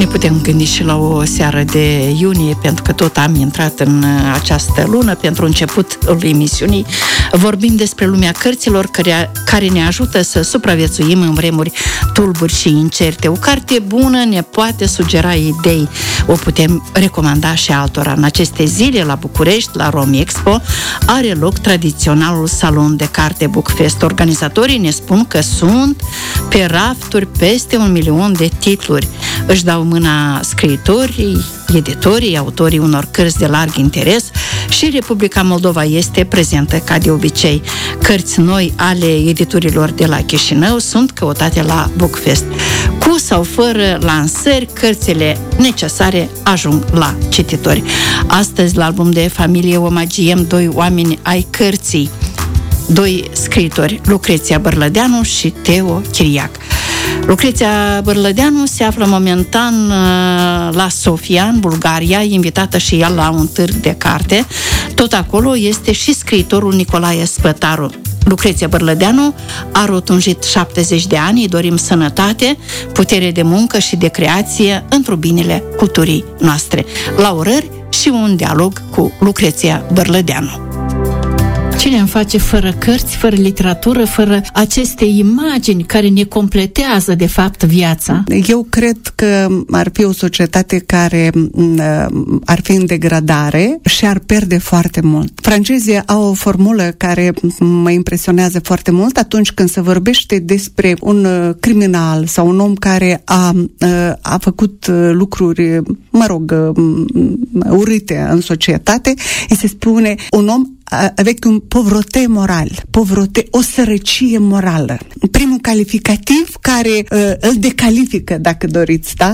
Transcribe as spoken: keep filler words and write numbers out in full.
putem gândi și la o seară de iunie, pentru că tot am intrat în această lună, pentru începutul emisiunii. Vorbim despre lumea cărților care, care ne ajută să supraviețuim în vremuri tulburi și incerte. O carte bună ne poate sugera idei, o putem recomanda și altora. În aceste zile, la București, la Romexpo, are loc tradiționalul salon de carte Bookfest. Organizatorii ne spun că sunt pe rafturi peste un milion de titluri. Își dau mâna scriitorii, editorii, autorii unor cărți de larg interes și Republica Moldova este prezentă ca de obicei. Cărți noi ale editorilor de la Chișinău sunt căutate la Bookfest. Cu sau fără lansări, cărțile necesare ajung la cititori. Astăzi, la Album de Familie, omagiem doi oameni ai cărții, doi scriitori, Lucreția Bărlădeanu și Teo Chiriac. Lucreția Bărlădeanu se află momentan la Sofia, în Bulgaria, invitată și ea la un târg de carte. Tot acolo este și scriitorul Nicolae Spătaru. Lucreția Bărlădeanu a rotunjit șaptezeci de ani, îi dorim sănătate, putere de muncă și de creație într-o binele culturii noastre. La urări și un dialog cu Lucreția Bărlădeanu. Ce ne-am face fără cărți, fără literatură, fără aceste imagini care ne completează, de fapt, viața? Eu cred că ar fi o societate care ar fi în degradare și ar pierde foarte mult. Francezii au o formulă care mă impresionează foarte mult atunci când se vorbește despre un criminal sau un om care a, a făcut lucruri, mă rog, urâte în societate, îi se spune un om avec un pauvreté moral, pauvreté, o sărăcie morală. Primul calificativ care uh, îl decalifică, dacă doriți, da?